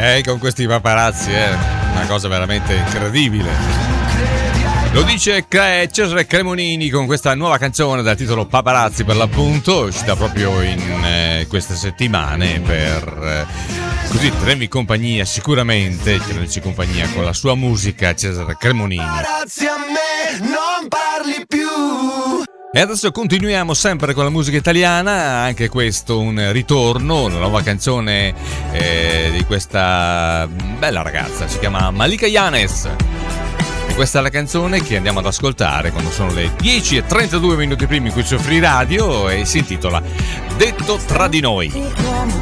Con questi paparazzi, una cosa veramente incredibile. Lo dice Cesare Cremonini con questa nuova canzone dal titolo Paparazzi, per l'appunto, uscita proprio in queste settimane per così tenervi compagnia, sicuramente tenerci compagnia con la sua musica, Cesare Cremonini. Paparazzi, a me non parli più. E adesso continuiamo sempre con la musica italiana, anche questo un ritorno, una nuova canzone di questa bella ragazza, si chiama Malika Yanes. E questa è la canzone che andiamo ad ascoltare quando sono le 10:32 minuti primi qui su Free Radio e si intitola Detto tra di noi. L'uomo